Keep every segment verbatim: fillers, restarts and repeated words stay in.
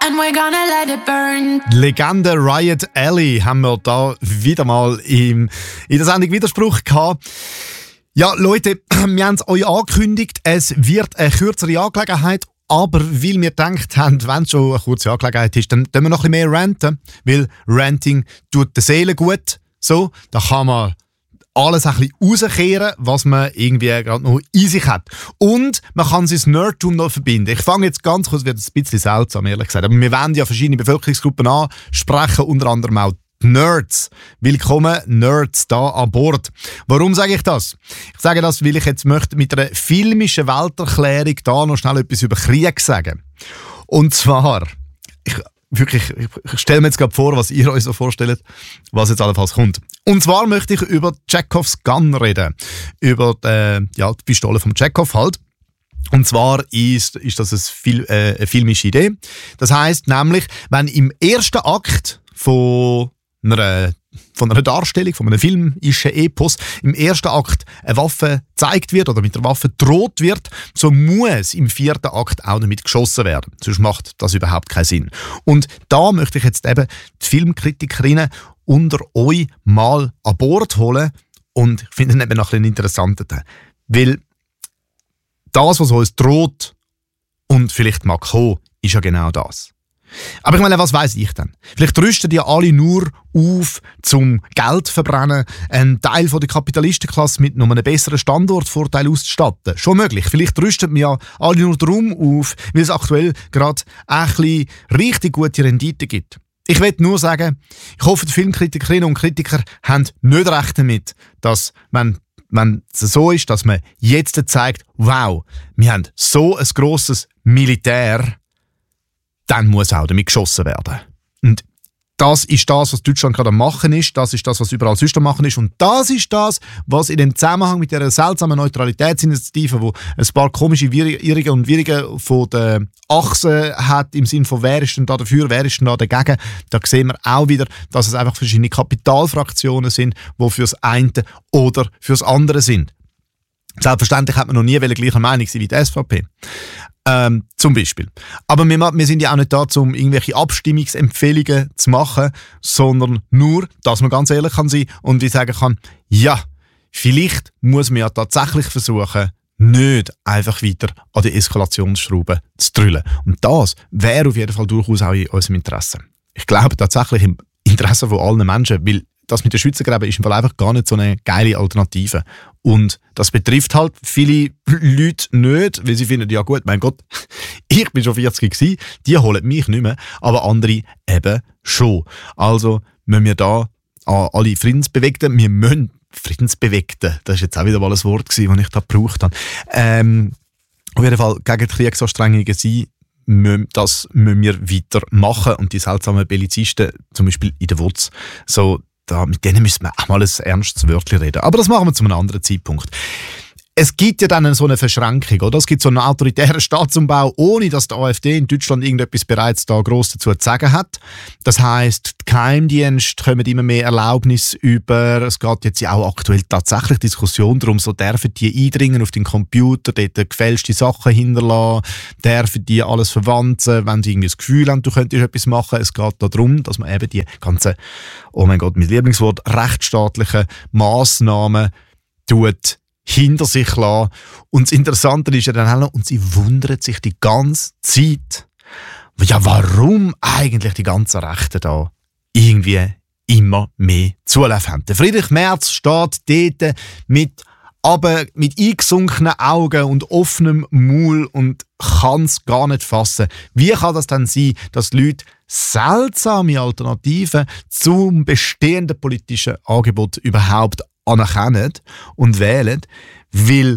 And we're gonna let it burn. Legende Riot Alley haben wir da wieder mal im, in der Sendung Widerspruch gehabt. Ja, Leute, wir haben es euch angekündigt, es wird eine kürzere Angelegenheit, aber weil wir gedacht haben, wenn es schon eine kurze Angelegenheit ist, dann tun wir noch ein bisschen mehr ranten, weil Ranting tut der Seele gut. So, da kann man alles ein bisschen rauskehren, was man irgendwie gerade noch in sich hat. Und man kann sein Nerdtum noch verbinden. Ich fange jetzt ganz kurz, wird ein bisschen seltsam, ehrlich gesagt, aber wir wollen ja verschiedene Bevölkerungsgruppen ansprechen, unter anderem auch die Nerds. Willkommen, Nerds, da an Bord. Warum sage ich das? Ich sage das, weil ich jetzt möchte mit einer filmischen Welterklärung da noch schnell etwas über Krieg sagen. Und zwar, ich Wirklich, ich stelle mir jetzt gerade vor, was ihr euch so vorstellt, was jetzt allenfalls kommt. Und zwar möchte ich über Chekhovs Gun reden. Über die, ja, die Pistole vom Chekhov halt. Und zwar ist, ist das eine, Fil- äh, eine filmische Idee. Das heisst nämlich, wenn im ersten Akt von einer, von einer Darstellung, von einem filmischen Epos, im ersten Akt eine Waffe gezeigt wird oder mit der Waffe droht wird, so muss im vierten Akt auch damit geschossen werden. Sonst macht das überhaupt keinen Sinn. Und da möchte ich jetzt eben die Filmkritikerinnen unter euch mal an Bord holen und ich finde es eben noch ein interessanten Teil. Weil das, was uns droht und vielleicht mag kommen, ist ja genau das. Aber ich meine, was weiss ich denn? Vielleicht rüsten die alle nur auf, zum Geld zu verbrennen, einen Teil von der Kapitalistenklasse mit noch einem besseren Standortvorteil auszustatten. Schon möglich. Vielleicht rüsten wir ja alle nur darum auf, weil es aktuell gerade ein bisschen richtig gute Rendite gibt. Ich will nur sagen, ich hoffe, die Filmkritikerinnen und Kritiker haben nicht recht damit, dass, wenn wenn es so ist, dass man jetzt zeigt, wow, wir haben so ein grosses Militär, dann muss auch damit geschossen werden. Und das ist das, was Deutschland gerade am Machen ist, das ist das, was überall sonst am Machen ist und das ist das, was in dem Zusammenhang mit dieser seltsamen Neutralitätsinitiative, wo ein paar komische Irrige und Wirrige von der Achse hat, im Sinne von wer ist denn da dafür, wer ist denn da dagegen, da sehen wir auch wieder, dass es einfach verschiedene Kapitalfraktionen sind, die für das eine oder für das andere sind. Selbstverständlich hat man noch nie gleicher Meinung sein wie die S V P. Ähm, zum Beispiel. Aber wir, wir sind ja auch nicht da, um irgendwelche Abstimmungsempfehlungen zu machen, sondern nur, dass man ganz ehrlich kann sein und ich sagen kann, ja, vielleicht muss man ja tatsächlich versuchen, nicht einfach weiter an die Eskalationsschraube zu drüllen. Und das wäre auf jeden Fall durchaus auch in unserem Interesse. Ich glaube tatsächlich im Interesse von allen Menschen, weil das mit den Schützengräben ist im Fall einfach gar nicht so eine geile Alternative. Und das betrifft halt viele Leute nicht, weil sie finden, ja gut, mein Gott, ich bin schon vierzig gewesen, die holen mich nicht mehr, aber andere eben schon. Also müssen wir da an alle Friedensbewegten, wir müssen Friedensbewegten, das ist jetzt auch wieder mal ein Wort gewesen, das ich da gebraucht habe, ähm, auf jeden Fall gegen die Kriegsanstrengungen sein, das müssen wir weitermachen und die seltsamen Bellizisten, zum Beispiel in der W U Z, so, da, mit denen müssen wir auch mal ein ernstes Wörtchen reden. Aber das machen wir zu einem anderen Zeitpunkt. Es gibt ja dann so eine Verschränkung, oder? Es gibt so einen autoritären Staatsumbau, ohne dass die AfD in Deutschland irgendetwas bereits da gross dazu zu sagen hat. Das heisst, die Geheimdienste kommen immer mehr Erlaubnis über. Es geht jetzt ja auch aktuell tatsächlich Diskussion darum, so dürfen die eindringen auf den Computer, dort gefälschte Sachen hinterlassen, dürfen die alles verwanzen, wenn sie irgendwie das Gefühl haben, du könntest etwas machen. Es geht darum, dass man eben die ganzen, oh mein Gott, mein Lieblingswort, rechtsstaatlichen Massnahmen tut hinter sich lassen. Und das Interessante ist ja dann auch noch, und sie wundern sich die ganze Zeit, ja, warum eigentlich die ganzen Rechten da irgendwie immer mehr Zulauf haben. Der Friedrich Merz steht dort mit, aber mit eingesunkenen Augen und offenem Maul und kann es gar nicht fassen. Wie kann das dann sein, dass die Leute seltsame Alternativen zum bestehenden politischen Angebot überhaupt anerkennen und wählen, weil,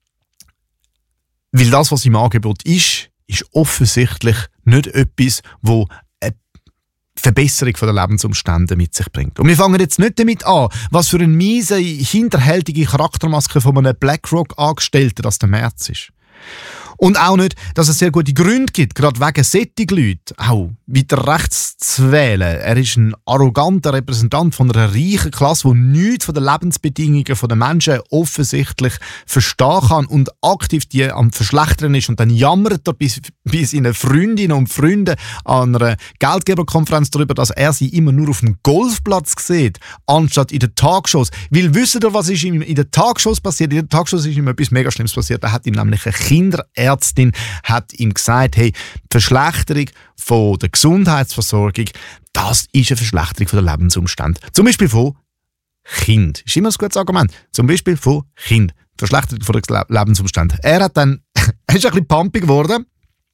weil das, was im Angebot ist, ist offensichtlich nicht etwas, wo eine Verbesserung der Lebensumstände mit sich bringt. Und wir fangen jetzt nicht damit an, was für eine miese, hinterhältige Charaktermaske von einem BlackRock-Angestellten das der Merz ist. Und auch nicht, dass es sehr gute Gründe gibt, gerade wegen solchen Leuten, auch weiter rechts zu wählen. Er ist ein arroganter Repräsentant von einer reichen Klasse, die nichts von den Lebensbedingungen der Menschen offensichtlich verstehen kann und aktiv die am Verschlechtern ist. Und dann jammert er bis, bis seine Freundinnen und Freunde an einer Geldgeberkonferenz darüber, dass er sie immer nur auf dem Golfplatz sieht, anstatt in den Talkshows. Weil, wisst ihr, was ist ihm in den Talkshows passiert? In den Talkshows ist ihm etwas mega Schlimmes passiert. Da hat ihm nämlich eine Kinderärztin hat ihm gesagt, hey, die Verschlechterung von der Gesundheitsversorgung, das ist eine Verschlechterung von der Lebensumstände. Zum Beispiel von Kind. Ist immer ein gutes Argument. Zum Beispiel von Kind. Verschlechterung von der Lebensumstände. Er hat dann, er ist ein bisschen pumpig geworden.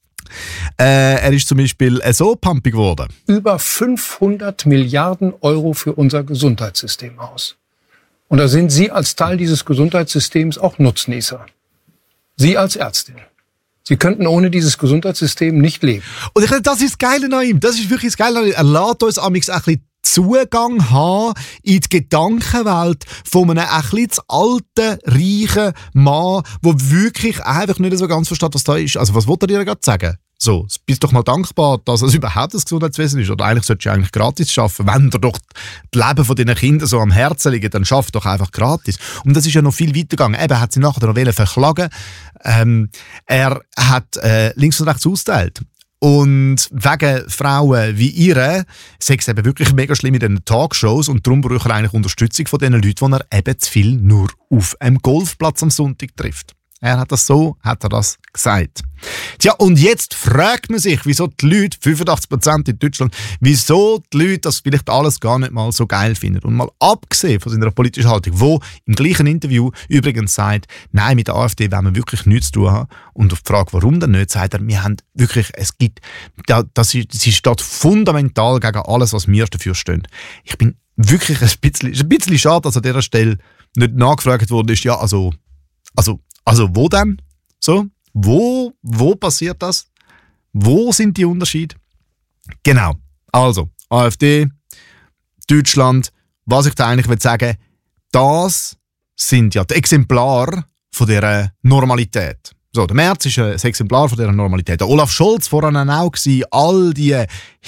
Äh, er ist zum Beispiel so pumpig geworden. Über fünfhundert Milliarden Euro für unser Gesundheitssystem aus. Und da sind Sie als Teil dieses Gesundheitssystems auch Nutznießer. Sie als Ärztin. Sie könnten ohne dieses Gesundheitssystem nicht leben. Und ich finde, das ist das Geile an ihm. Das ist wirklich das Geile an ihm. Er lässt uns amigs ein bisschen Zugang haben in die Gedankenwelt von einem ein bisschen zu alten, reichen Mann, der wirklich einfach nicht so ganz versteht, was da ist. Also was wollte er dir gerade sagen? So, bist doch mal dankbar, dass es überhaupt das Gesundheitswesen ist. Oder eigentlich solltest du eigentlich gratis arbeiten. Wenn dir doch das Leben von deinen Kindern so am Herzen liegt, dann schaff doch einfach gratis. Und das ist ja noch viel weiter gegangen. Eben, er hat sie nachher noch wollen verklagen. Ähm, er hat äh, links und rechts austeilt. Und wegen Frauen wie ihre sei es eben wirklich mega schlimm in diesen Talkshows und darum braucht er eigentlich Unterstützung von den Leuten, die er eben zu viel nur auf einem Golfplatz am Sonntag trifft. Er hat das so, hat er das gesagt. Tja, und jetzt fragt man sich, wieso die Leute, fünfundachtzig Prozent in Deutschland, wieso die Leute das vielleicht alles gar nicht mal so geil finden. Und mal abgesehen von seiner politischen Haltung, wo im gleichen Interview übrigens sagt, nein, mit der AfD wollen wir wirklich nichts zu tun haben. Und auf die Frage, warum denn nicht, sagt er, wir haben wirklich, es gibt, das ist, sie steht fundamental gegen alles, was wir dafür stehen. Ich bin wirklich ein bisschen, ist ein bisschen schade, dass an dieser Stelle nicht nachgefragt worden ist, ja, also, also, Also wo denn? So, wo, wo passiert das? Wo sind die Unterschiede? Genau, also AfD, Deutschland, was ich da eigentlich will sagen, das sind ja die Exemplare von dieser Normalität. So, der Merz ist ein Exemplar von dieser Normalität. Der Olaf Scholz voran auch gewesen. All die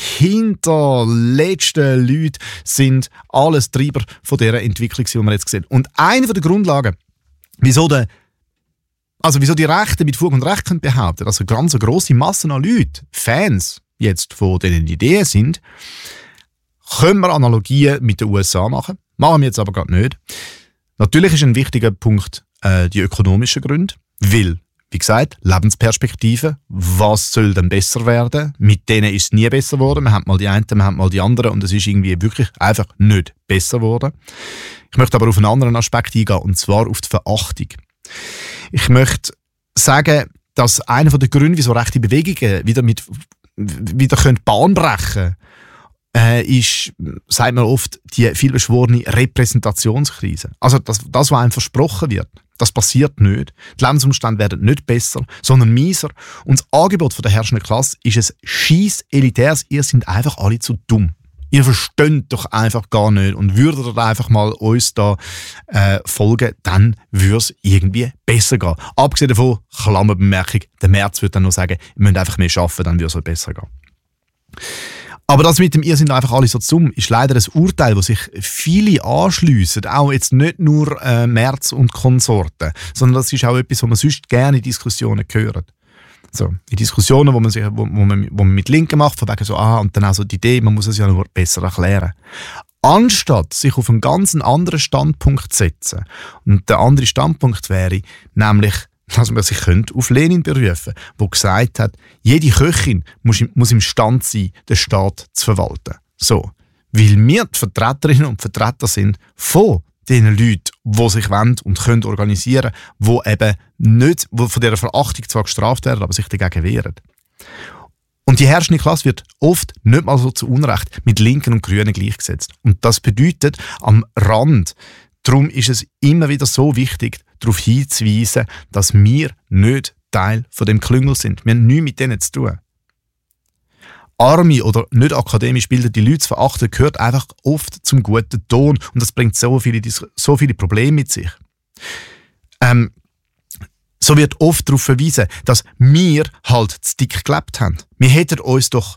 hinterletzten Leute sind alles Treiber von dieser Entwicklung, die wir jetzt sehen. Und eine der Grundlagen, wieso der Also wieso die Rechten mit Fug und Recht können behaupten, dass eine ganz grosse Masse an Leuten, Fans jetzt von diesen Ideen sind, können wir Analogien mit den U S A machen. Machen wir jetzt aber gerade nicht. Natürlich ist ein wichtiger Punkt äh, die ökonomischen Gründe, weil, wie gesagt, Lebensperspektive, was soll denn besser werden? Mit denen ist es nie besser geworden. Wir haben mal die einen, wir haben mal die anderen und es ist irgendwie wirklich einfach nicht besser geworden. Ich möchte aber auf einen anderen Aspekt eingehen, und zwar auf die Verachtung. Ich möchte sagen, dass einer der Gründe, wieso rechte Bewegungen wieder, mit, wieder Bahn brechen können, äh, ist, sagt man oft, die vielbeschworene Repräsentationskrise. Also das, das, was einem versprochen wird, das passiert nicht. Die Lebensumstände werden nicht besser, sondern mieser. Und das Angebot von der herrschenden Klasse ist es scheiss elitäres, ihr seid einfach alle zu dumm. Ihr versteht doch einfach gar nicht und würdet ihr einfach mal uns da äh, folgen, dann würde es irgendwie besser gehen. Abgesehen davon, Klammerbemerkung, der Merz würde dann noch sagen, ihr müsst einfach mehr arbeiten, dann würde es euch besser gehen. Aber das mit dem «Ihr sind einfach alle so dumm» ist leider ein Urteil, das sich viele anschliessen, auch jetzt nicht nur äh, Merz und Konsorten, sondern das ist auch etwas, was man sonst gerne in Diskussionen hört. So, in Diskussionen, wo man, sich, wo, wo, man, wo man mit Linken macht, von wegen so, ah, und dann auch so die Idee, man muss es ja nur besser erklären. Anstatt sich auf einen ganz anderen Standpunkt zu setzen, und der andere Standpunkt wäre, nämlich, dass man sich könnte auf Lenin berufen, der gesagt hat, jede Köchin muss, muss imstande sein, den Staat zu verwalten. So, weil wir die Vertreterinnen und Vertreter sind von den Leuten, die sich wollen und können organisieren, die eben nicht, die von dieser Verachtung zwar gestraft werden, aber sich dagegen wehren. Und die herrschende Klasse wird oft nicht mal so zu Unrecht mit Linken und Grünen gleichgesetzt. Und das bedeutet am Rand, darum ist es immer wieder so wichtig, darauf hinzuweisen, dass wir nicht Teil von dem Klüngel sind. Wir haben nichts mit denen zu tun. Arme oder nicht akademisch bildete Leute zu verachten, gehört einfach oft zum guten Ton und das bringt so viele, so viele Probleme mit sich. Ähm, so wird oft darauf verwiesen, dass wir halt zu dick gelebt haben. Wir hätten uns doch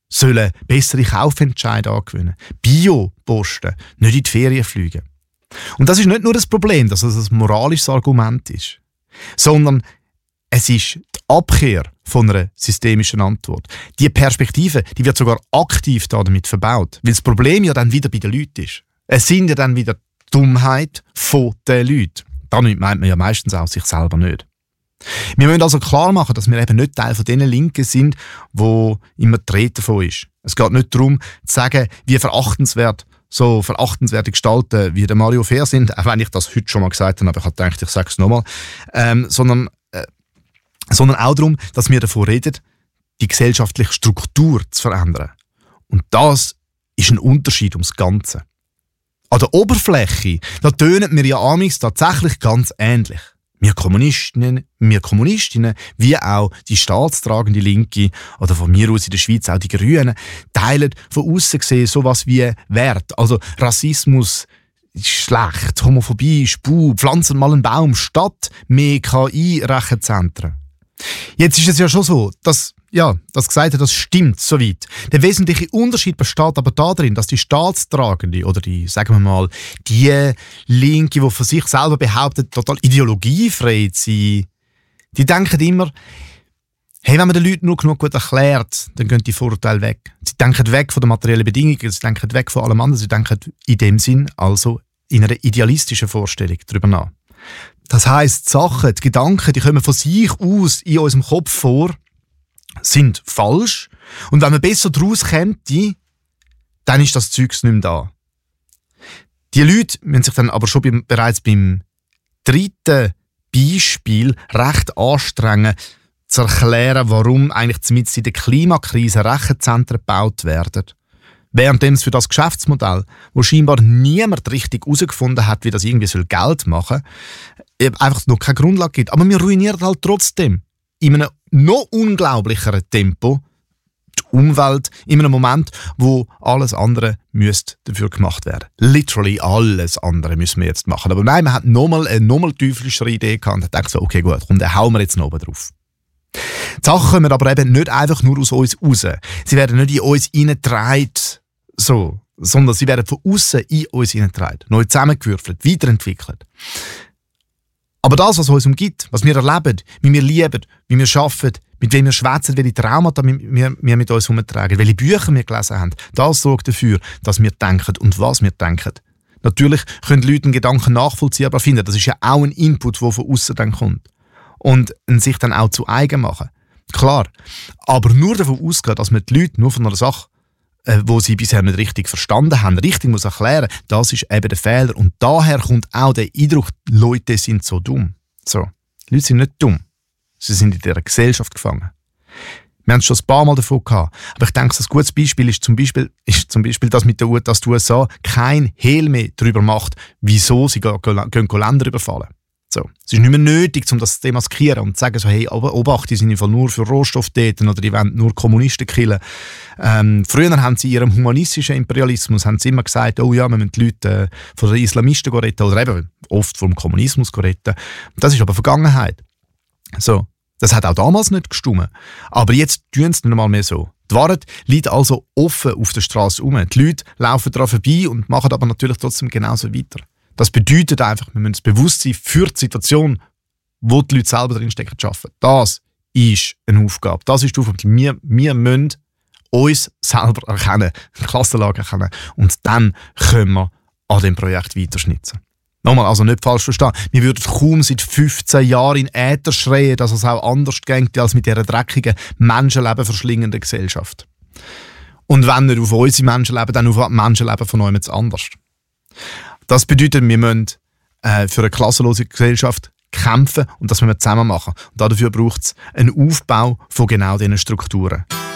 sollen bessere Kaufentscheide angewöhnen. Bio-Posten, nicht in die Ferien fliegen. Und das ist nicht nur das Problem, dass es ein moralisches Argument ist, sondern es ist die Abkehr von einer systemischen Antwort. Die Perspektive, die wird sogar aktiv damit verbaut, weil das Problem ja dann wieder bei den Leuten ist. Es sind ja dann wieder die Dummheit von den Leuten. Damit meint man ja meistens auch sich selber nicht. Wir müssen also klar machen, dass wir eben nicht Teil von diesen Linken sind, die immer die Rede davon ist. Es geht nicht darum, zu sagen, wie verachtenswert so verachtenswerte Gestalten wie der Mario Fehr sind, auch wenn ich das heute schon mal gesagt habe, aber ich habe gedacht, ich sage es nochmal, ähm, sondern, äh, sondern auch darum, dass wir davon reden, die gesellschaftliche Struktur zu verändern. Und das ist ein Unterschied ums Ganze. An der Oberfläche, da tönen wir ja amigs tatsächlich ganz ähnlich. Wir Kommunistinnen, wir Kommunistinnen, wie auch die staatstragende Linke oder von mir aus in der Schweiz auch die Grünen, teilen von außen gesehen sowas wie Wert. Also Rassismus ist schlecht, Homophobie ist Buh, pflanzen mal einen Baum statt mehr K I-Rechenzentren. Jetzt ist es ja schon so, dass ja, das Gesagte, das stimmt soweit. Der wesentliche Unterschied besteht aber darin, dass die Staatstragende oder die, sagen wir mal, die Linke, die von sich selber behauptet, total ideologiefrei zu sein, die denken immer, hey, wenn man den Leuten nur genug gut erklärt, dann gehen die Vorurteile weg. Sie denken weg von den materiellen Bedingungen, sie denken weg von allem anderen, sie denken in dem Sinn also in einer idealistischen Vorstellung darüber nach. Das heisst, die Sachen, die Gedanken, die kommen von sich aus in unserem Kopf vor, sind falsch. Und wenn man besser daraus kommt, dann ist das Zeugs nicht mehr da. Die Leute müssen sich dann aber schon beim, bereits beim dritten Beispiel recht anstrengen, zu erklären, warum eigentlich mitten in der Klimakrise Rechenzentren gebaut werden. Währenddem es für das Geschäftsmodell, wo scheinbar niemand richtig herausgefunden hat, wie das irgendwie Geld machen soll, einfach noch keine Grundlage gibt. Aber wir ruinieren halt trotzdem in einem noch unglaublicheren Tempo die Umwelt, in einem Moment, wo alles andere müsste dafür gemacht werden. Literally alles andere müssen wir jetzt machen. Aber nein, man hat nochmal eine nochmal teuflischere Idee gehabt und hat gedacht, so, okay, gut, komm, dann hauen wir jetzt noch oben drauf. Die Sachen kommen aber eben nicht einfach nur aus uns raus. Sie werden nicht in uns hineingetragen, so, sondern sie werden von außen in uns hineingetragen, neu zusammengewürfelt, weiterentwickelt. Aber das, was uns umgibt, was wir erleben, wie wir lieben, wie wir arbeiten, mit wem wir schwätzen, welche Traumata wir, wir mit uns herumtragen, welche Bücher wir gelesen haben, das sorgt dafür, dass wir denken und was wir denken. Natürlich können Leute einen Gedanken nachvollziehbar finden. Das ist ja auch ein Input, der von außen dann kommt. Und sich dann auch zu eigen machen. Klar. Aber nur davon ausgehen, dass man die Leute nur von einer Sache, äh, wo sie bisher nicht richtig verstanden haben, richtig muss erklären, das ist eben der Fehler. Und daher kommt auch der Eindruck, Leute sind so dumm. So. Die Leute sind nicht dumm. Sie sind in dieser Gesellschaft gefangen. Wir haben es schon ein paar Mal davon gehabt. Aber ich denke, ein gutes Beispiel ist zum Beispiel, ist zum Beispiel das mit der U, dass die U S A kein Hehl mehr darüber macht, wieso sie gehen, gehen, gehen Länder überfallen. So. Es ist nicht mehr nötig, um das zu demaskieren und zu sagen, so, hey, Obacht, die sind im Fall nur für Rohstoff täten oder die wollen nur Kommunisten killen. Ähm, früher haben sie in ihrem humanistischen Imperialismus haben sie immer gesagt, oh ja, wir müssen die Leute äh, von den Islamisten retten oder eben oft vom Kommunismus retten. Das ist aber Vergangenheit. So. Das hat auch damals nicht gestimmt. Aber jetzt tun sie nicht einmal mehr so. Die Wahrheit liegt also offen auf der Straße rum. Die Leute laufen daran vorbei und machen aber natürlich trotzdem genauso weiter. Das bedeutet einfach, wir müssen das Bewusstsein für die Situation, wo die Leute selber drinstecken, schaffen. Das ist eine Aufgabe. Das ist die Aufgabe. Wir, wir müssen uns selber erkennen, die Klassenlage erkennen. Und dann können wir an dem Projekt weiterschnitzen. Nochmal, also nicht falsch verstehen. Wir würden kaum seit fünfzehn Jahren in Äther schreien, dass es auch anders geht als mit dieser dreckigen, Menschenleben verschlingenden Gesellschaft. Und wenn nicht auf unsere Menschenleben, dann auf das Menschenleben von jemand anders. Das bedeutet, wir müssen äh, für eine klassenlose Gesellschaft kämpfen und das müssen wir zusammen machen. Und dafür braucht es einen Aufbau von genau diesen Strukturen.